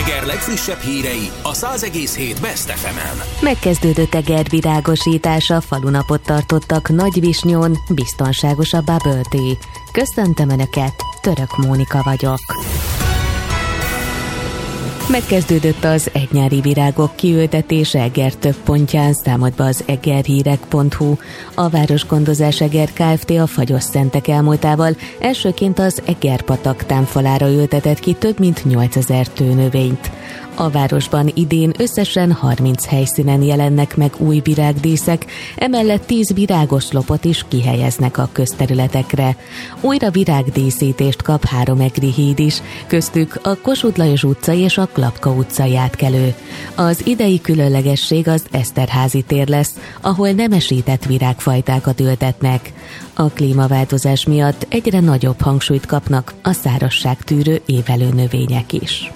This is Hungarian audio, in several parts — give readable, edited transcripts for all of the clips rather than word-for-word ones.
Eger legfrissebb hírei a 100,7 Best FM-en. Megkezdődött Eger virágosítása, falunapot tartottak Nagyvisnyón, biztonságosabb bubble tea. Köszöntöm Önöket, Török Mónika vagyok. Megkezdődött az egynyári virágok kiültetése Eger több pontján, számolt be az egerhírek.hu. A Városgondozás Eger Kft. A Fagyos Szentek elmúltával elsőként az Egerpatak támfalára ültetett ki több mint 8000 tőnövényt. A városban idén összesen 30 helyszínen jelennek meg új virágdíszek, emellett 10 virágos lopot is kihelyeznek a közterületekre. Újra virágdíszítést kap 3 egri híd is, köztük a Kossuth Lajos utca és a Klapka utcai átkelő. Az idei különlegesség az Eszterházy tér lesz, ahol nemesített virágfajtákat ültetnek. A klímaváltozás miatt egyre nagyobb hangsúlyt kapnak a szárazságtűrő évelő növények is.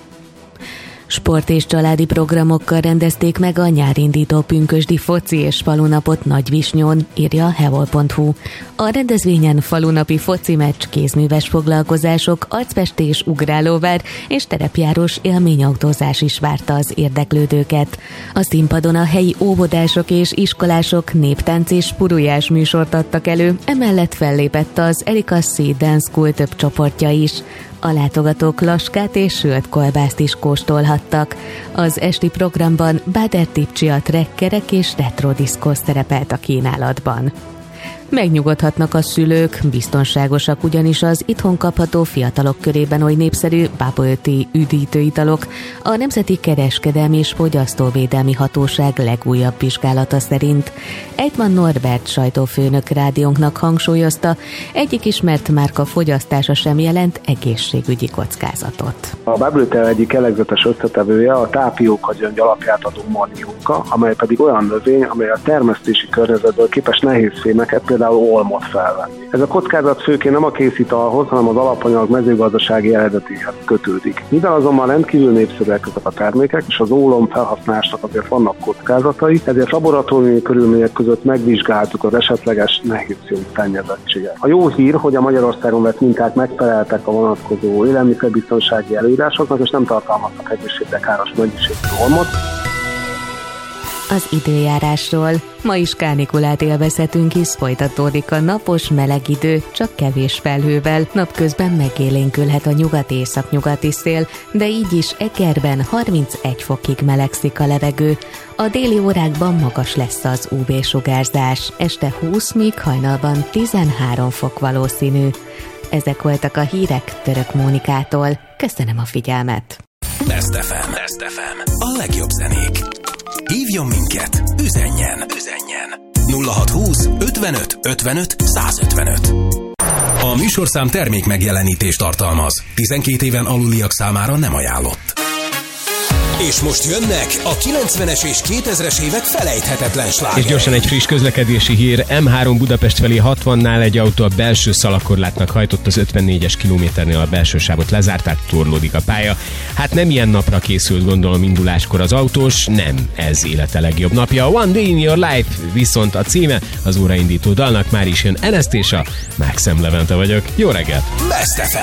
Sport és családi programokkal rendezték meg a nyárindító pünkösdi foci és falunapot Nagyvisnyón, írja a hevol.hu. A rendezvényen falunapi foci meccs, kézműves foglalkozások, arcfestés, ugrálóvár és terepjárós élményautózás is várta az érdeklődőket. A színpadon a helyi óvodások és iskolások néptánc és purujás műsort adtak elő, emellett fellépett az Erika C. Dance School több csoportja is. A látogatók laskát és sült kolbászt is kóstolhattak. Az esti programban Báder Tipcsia, trekkerek és retro diszkó szerepelt a kínálatban. Megnyugodhatnak a szülők, biztonságosak ugyanis az itthon kapható fiatalok körében oly népszerű bubble tea üdítőitalok. A Nemzeti Kereskedelmi és Fogyasztóvédelmi Hatóság legújabb vizsgálata szerint. Eidman Norbert sajtófőnök rádiónknak hangsúlyozta, egyik ismert márka fogyasztása sem jelent egészségügyi kockázatot. A bubble tea egyik előzetes összetevője a tápiókagyöngy alapját adó manióka, amely pedig olyan növény, amely a termesztési környezetből képes nehéz fémeket, például olmot felvenni. Ez a kockázat főként nem a készítalhoz, hanem az alapanyag mezőgazdasági eredetéhez kötődik. Mivel azonban rendkívül népszerűek ezek a termékek, és az ólom felhasználásnak azért vannak kockázatai, ezért laboratóriumi körülmények között megvizsgáltuk az esetleges nehézfém szennyezettséget. A jó hír, hogy a Magyarországon vett minták megfeleltek a vonatkozó élelmiszerbiztonsági előírásoknak, és nem tartalmaznak egészségre káros mennyiségű olmot. Az időjárásról. Ma is kánikulát élvezhetünk, hisz folytatódik a napos, meleg idő, csak kevés felhővel. Napközben megélénkülhet a nyugat-északnyugati szél, de így is Egerben 31 fokig melegszik a levegő. A déli órákban magas lesz az UV-sugárzás, este 20, míg hajnalban 13 fok valószínű. Ezek voltak a hírek Török Mónikától. Köszönöm a figyelmet! Best FM. Best FM. A legjobb zenék. Hívjon minket, üzenjen 0620 55 55 155. A műsorszám termék megjelenítést tartalmaz. 12 éven aluliak számára nem ajánlott. És most jönnek a 90-es és 2000-es évek felejthetetlen slágerei. És gyorsan egy friss közlekedési hír. M3 Budapest felé 60-nál egy autó a belső szalagkorlátnak hajtott, az 54-es kilométernél a belső sávot lezárták, torlódik a pálya. Hát nem ilyen napra készült, gondolom, induláskor az autós, nem ez élete legjobb napja. One Day in Your Life viszont a címe az óraindító dalnak. Már is jön Eneszt és a Maxim Levente vagyok. Jó reggelt! Best FM.